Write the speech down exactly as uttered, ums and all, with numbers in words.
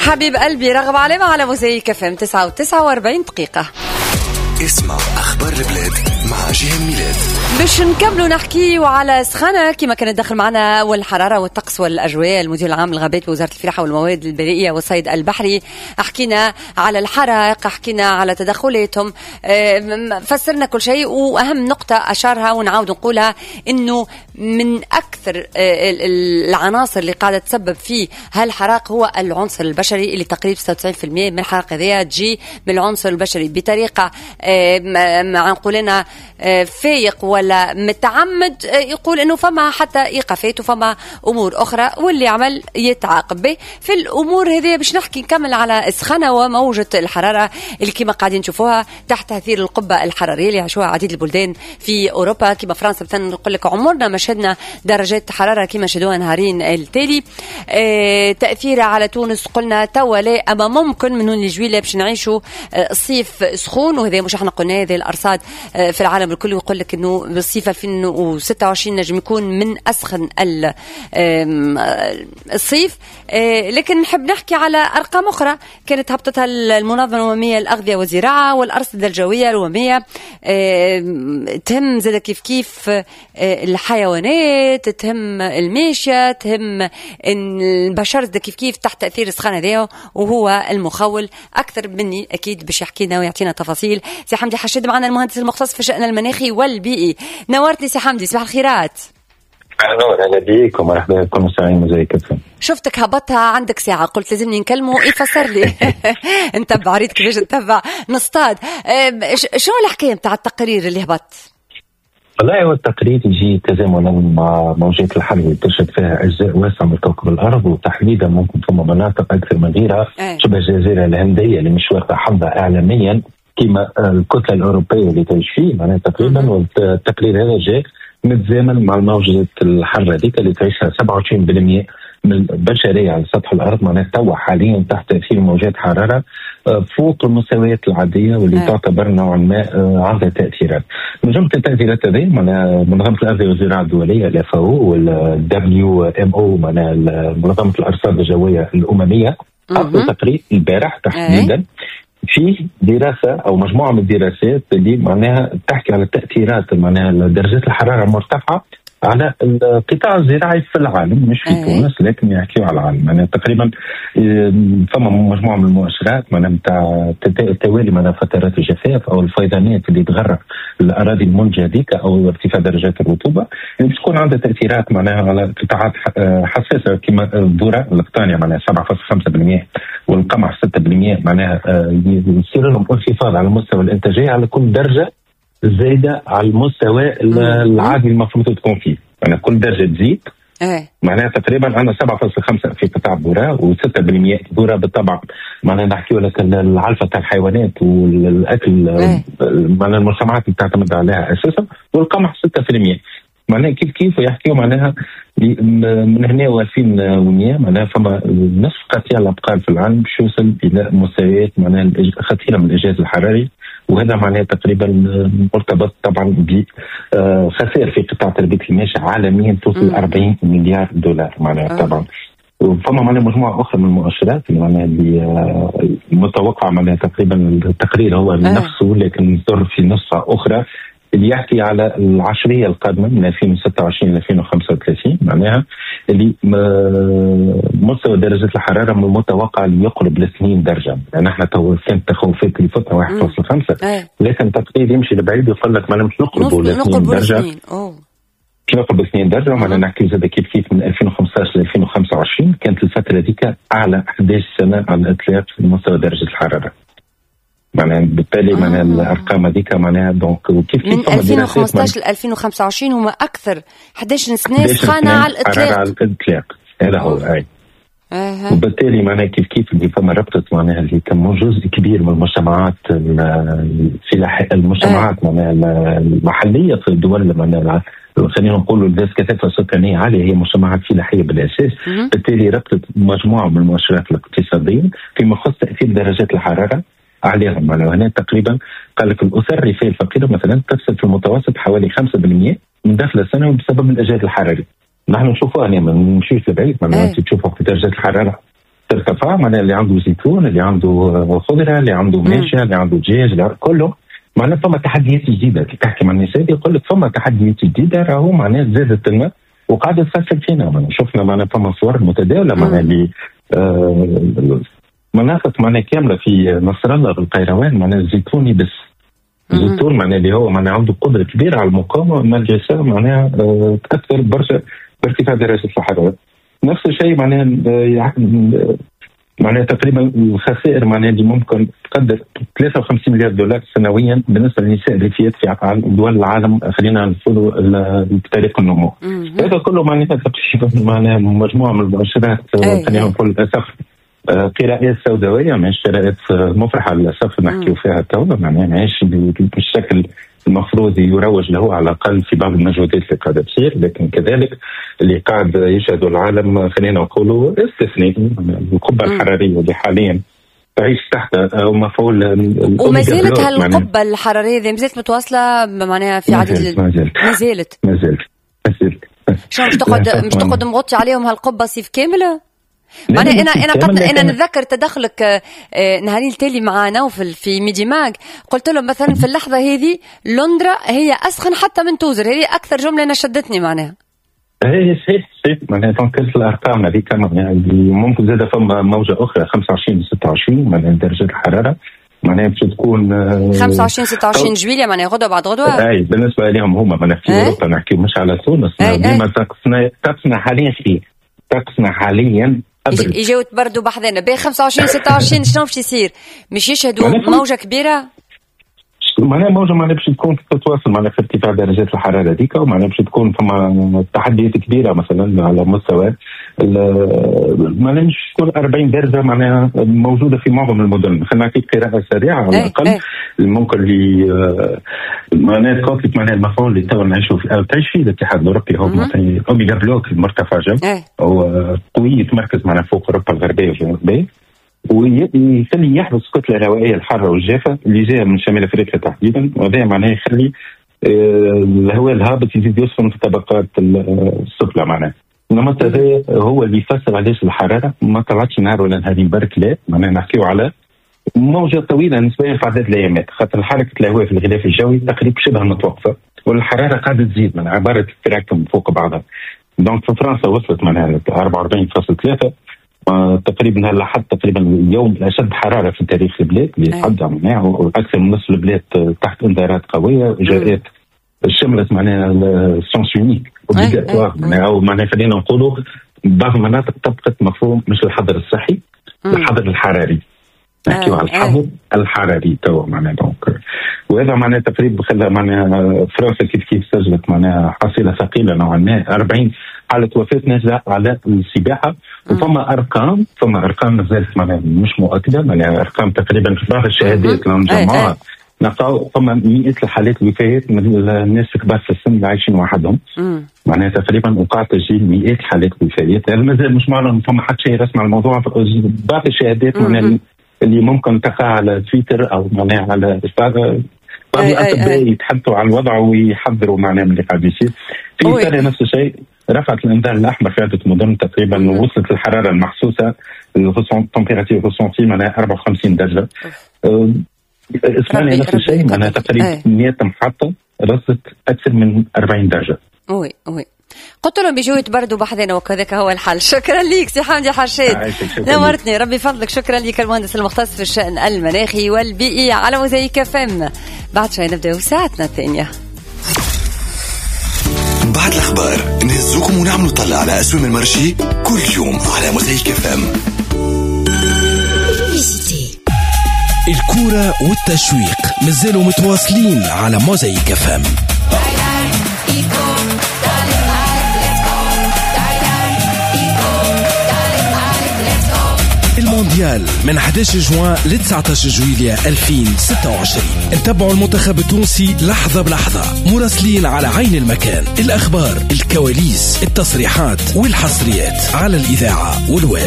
حبيب قلبي رغب علامة على موزايك اف ام تسعة وتسعة وأربعين دقيقة. اسمع أخبار البلاد مع جيهان ميلاد. باش نكملوا نحكي وعلى سخانة كما كانت داخل معنا والحرارة والطقس والأجواء. المدير العام للغابات بوزارة الفلاحة والمواد البيئية والصيد البحري، حكينا على الحرائق، حكينا على تدخلاتهم، فسرنا كل شيء. وأهم نقطة أشارها ونعاود نقولها إنه من أكثر العناصر اللي قاعدة تسبب في هالحرائق هو العنصر البشري، اللي تقريبا ستة وتسعين بالمئة من الحرائق هذه تجي من العنصر البشري بطريقة مع نقولنا فايق ولا متعمد. يقول انه فما حتى ايقافات وفما امور اخرى واللي عمل يتعاقب به في الامور هذه. باش نحكي نكمل على السخانه وموجه الحراره اللي كما قاعدين نشوفوها تحت تاثير القبه الحراريه اللي عاشوها عديد البلدان في اوروبا كما فرنسا. مثلا نقول لك عمرنا ما شهدنا درجات حراره كما شهدوها نهارين التالي. اه تاثيرها على تونس قلنا توا لا، اما ممكن من هون لجويله باش نعيشوا الصيف سخون. وهذا مش احنا قلنا هذه الارصاد في العالم الكل يقول لك انه بالصيف ألفين وستة وعشرين نجم يكون من اسخن الصيف. لكن نحب نحكي على ارقام اخرى كانت هبطتها المنظمه الامميه للاغذيه والزراعه والارصده الجويه الامميه. تهم زاد كيف كيف الحيوانات، تهم الماشيه، تهم البشر كيف كيف تحت تاثير السخانه ذا. وهو المخول اكثر مني اكيد باش يحكي لنا ويعطينا تفاصيل. سي حمدي حشد معنا المهندس المختص في الشأن المناخي والبيئي. نورتني سي حمدي، صباح الخيرات. أهلا أهلا بيك ومرحبا بكم مستمعين زي كذا. شفتك هبطها عندك ساعة قلت لازمني نكلمه يفسر لي. نتبع عريض كيفاش نتبع نصطاد. شو الحكاية بتاع التقرير اللي هبط؟ والله هو التقرير يجي تزامنا مع موجات الحر اللي تشهد فيها أجزاء واسعة من كوكب الأرض، وتحديدا ممكن ثم مناطق أكثر من غيرها شبه الجزيرة الهندية اللي مش واخدة حظها إعلاميا كما الكتلة الأوروبية اللي تعيش فيه معناها تقريبا. والتقرير هذا جاء متزامن مع موجة الحر هذيك اللي تعيشها سبعة وعشرين بالمئة من البشرية على سطح الأرض، معناها توا حاليا تحت تأثير موجات حرارة فوق المستويات العادية واللي أه. تعتبر نوعا ما عندها تأثيرات. من جملة التأثيرات هذه معناها منظمة الأغذية والزراعة الدولية الاف او والدبليو ام او معناها منظمة الأرصاد الجوية الأممية حطوا تقرير البارح تحديدا أه. في دراسة أو مجموعة من الدراسات اللي معناها تحكي على التأثيرات معناها درجات الحرارة المرتفعة على القطاع الزراعي في العالم، مش في أيه. تونس لكن يحكيوا على العالم. يعني تقريبا فما مجموعة من المؤشرات معناها نتاع توالي معناها فترات الجفاف أو الفيضانات اللي تغرق الأراضي المنجة ديك أو ارتفاع درجات الرطوبة اللي بتكون عندها تأثيرات معناها على قطاعات حساسة كما الذرة القطانية معناها سبعة فاصلة خمسة بالمئة والقمح ستة بالمئة معناها يصير لهم انخفاض على مستوى الإنتاجية على كل درجة زايدة على المستوى العادي المفروض تكون فيه. يعني كل درجة تزيد معناها تقريبا عندنا سبعة فاصلة خمسة في قطاع الذرة وستة بالمئة ذرة بالطبع معناها نحكي لك العلفة تاع الحيوانات والأكل معناها المجتمعات اللي تعتمد عليها أساسا، والقمح ستة بالمئة معناها كيف كيف يحكيوا معناها من هنا وألفين ومئة معناها فما نصف قطيع الأبقار في العالم باش يوصل إلى مستويات معناها خطيرة من الإجهاد الحراري، وهذا معناه تقريبا مرتبط طبعا بخسائر في قطاع تربية الماشية عالميا توصل أربعين مليار دولار معناها طبعا. وفما معناها مجموعة أخرى من المؤشرات اللي معناها اللي متوقع معناها تقريبا التقرير هو نفسه لكن يصدر في نسخة أخرى اللي يحكي على العشرية القادمة من ألفين وستة وعشرين ل ألفين وخمسة وثلاثين معناها اللي مستوى درجة الحرارة من المتوقع اللي يقرب لاثنين درجة. يعني احنا تو كانت تخوفات اللي فترة واحد فاصلة خمسة لكن تقرير يمشي لبعيد يقول لك ما مش نقربوا لاثنين درجة مش نقرب اثنين درجة. ومعنا نحكي زاد كيف كيف من ألفين وخمسة عشر ل ألفين وخمسة وعشرين كانت الفترة ذيك أعلى أحد عشر سنة على الإطلاق في مستوى درجة الحرارة. معناها بالتالي آه. معناها الارقام هذيك معناها دونك كيف كيف من ألفين وخمسة عشر ل ألفين وخمسة وعشرين هما اكثر أحد عشر سنه سخانه على الاطلاق على الاطلاق هذا هو اي آه. وبالتالي معناها كيف كيف اللي فما ربطت معناها اللي كان جزء كبير من المجتمعات في المجتمعات آه. معناها المحليه في الدول معناها خلينا نقولوا ذات كثافه سكانيه عاليه هي مجتمعات فلاحيه بالاساس. م- بالتالي ربطت مجموعه من المؤشرات الاقتصاديه فيما يخص تاثير درجات الحراره عليهم. يعني هنا تقريبا قال لك الأسر الريفية الفقيرة مثلا تفسد في المتوسط حوالي خمسة بالمئة من دخل السنوي بسبب الإجهاد الحراري. نحن نشوفها يعني ما نمشيش لبعيد معناها تشوفوا في درجات الحرارة ترتفع. معناها اللي عنده زيتون، اللي عنده خضره، اللي عنده ماشيه، اللي عنده دجاج، كله معناها فما تحديات جديده. كي تحكي مع النساء يقول لك فما تحديات جديده، راهو معناها زادت لنا وقاعده تخسر فينا. معناها شفنا معناها فما صور متداوله معناها اللي آه مناطق معناها كامله في نصر الله بالقيروان معناها الزيتون بس الزيتون معناها اللي هو معناها عنده قدره كبيره على المقاومه، اما الجسام معناها آه تاثر برشا بارتفاع درجه الحراره. نفس الشيء معناها آه معناها تقريبا الخسائر معناها اللي ممكن تقدر ثلاثة وخمسين مليار دولار سنويا بالنسبه للنساء الريفيات في دول العالم، خلينا نقولوا بطريق النمو. هذا كله معناها تقريبا معناها مجموعه من المؤشرات خلينا نقول للاسف قراءات سوداويه، مش قراءات مفرحه للاسف نحكيو فيها تو. معناها ماهيش بالشكل المفروض يروج له على الاقل في بعض المجهودات اللي قاعده تصير، لكن كذلك اللي قاعد يشهد العالم خلينا نقولوا استثنائي. القبه الحراريه اللي حاليا تعيش تحت مفعول وما زالت هالقبه الحراريه ذي مازالت متواصله معناها في عدد ما زالت ما زالت ما زالت ما زالت شنو مش تقعد مش تقعد مغطي عليهم هالقبه صيف كامله؟ أنا أنا أنا قد أنا نتذكر تدخلك نهارين التالي مع نوفل في ميدي ماج، قلت له مثلا في اللحظة هذه لندرا هي أسخن حتى من توزر، هي أكثر جملة أنا شدتني معناها. هي صحيح صحيح معناها تنقل الأرقام هذيك يعني ممكن زاد فما موجة أخرى خمسة وعشرين ستة وعشرين معناها درجة الحرارة معناها باش تكون خمسة وعشرين ستة وعشرين جويلية معناها غدوة بعد غدوة. أي بالنسبة لهم هم معناها في أوروبا نحكي مش على تونس ديما طقسنا طقسنا حاليا فيه طقسنا حاليا يجيو تبردوا بحذنا ب خمسة وعشرين ستة وعشرين شنو باش يصير؟ مش يشهدوا موجة كبيرة؟ معناها موجة معناها باش تكون تتواصل معناها في ارتفاع درجات الحرارة هذيك، ومعناها باش تكون فما تحديات كبيرة مثلا على مستوى معناها مش تكون أربعين درجة معناها موجودة في معظم المدن. خلينا نعطيك قراءة سريعة على الأقل ايه ايه. ممكن اللي معناها تقاطب معناها المفعول اللي تو نعيشوا فيه أو تعيش فيه الاتحاد الأوروبي هو مثلا أوميغا بلوك المرتفع جدا ايه. هو قوي يتمركز معناها فوق أوروبا الغربية والجنوبية ويخلي يحبس الكتلة الهوائية الحارة والجافة اللي جاية من شمال أفريقيا تحديدا، وهذا معناه يخلي الهواء الهابط يزيد يسخن في طبقات السفلى. معناه النمط هذا هو اللي يفسر علاش الحرارة ما طلعتش نهار ولا نهارين برك، لا معناه نحكيو على موجة طويلة نسبيا في عدد الأيامات، خاطر حركة الهواء في الغلاف الجوي تقريبا شبه متوقفة والحرارة قاعدة تزيد من عبارة تراكم فوق بعضها. دونك في فرنسا وصلت معناها أربعة وأربعين فاصلة ثلاثة آه تقريبا لحد تقريبا اليوم الاشد حراره في تاريخ البلاد اللي حد معناها واكثر من نصف البلاد تحت انذارات قويه جاءت شملت معناها السونس يونيك اوبليغاتوار معناها او معناها خلينا نقولوا بعض المناطق طبقت مفهوم مش الحظر الصحي الحظر الحراري نحكيو على الحظر الحراري تو معناها دونك وهذا معناها تقريبا خلى معناها فرنسا كيف كيف سجلت معناها حصيله ثقيله نوعا ما أربعين حالة وفاة ناجلة على السباحة وفما أرقام فما أرقام مازالت معناها مش مؤكدة معناها أرقام تقريبا في بعض الشهادات لهم جماعة نلقاو فما مئات الحالات الوفيات من الناس كبار في السن اللي عايشين وحدهم معناها تقريبا وقع تسجيل مئات حالات وفيات يعني مازال مش معلن فما حد شيء رسمي على الموضوع. بعض الشهادات معناها اللي ممكن تقع على تويتر أو معناها على بعض الأطباء يتحدثوا عن الوضع ويحذروا معناها من اللي قاعد يصير. في إيطاليا نفس الشيء رفعت الانذار الاحمر في عده مدن تقريبا مم. وصلت الحراره المحسوسه التمبيراتير ريسونتي معناها أربعة وخمسين درجه. أه اسبانيا نفس الشيء معناها تقريبا مئة محطه رصدت اكثر من أربعين درجه. وي وي قلت لهم بيجوا يتبردوا بحذنا وكذاك هو الحل. شكرا ليك سي حمدي حشيد نورتني ربي فضلك. شكرا لك المهندس المختص في الشأن المناخي والبيئي على موزايك اف ام. بعد شوي نبدأ ساعتنا الثانية بعد الأخبار نهزوكم ونعملوا طلع على أسهم المرشي كل يوم على موزايك اف ام. الكورة والتشويق مازالوا متواصلين على موزايك اف ام. المونديال من أحد عشر جوان ل تسعة عشر جويلية ألفين وستة وعشرين. نتابعوا المنتخب التونسي لحظة بلحظة مراسلين على عين المكان، الأخبار الكواليس التصريحات والحصريات على الإذاعة والويب.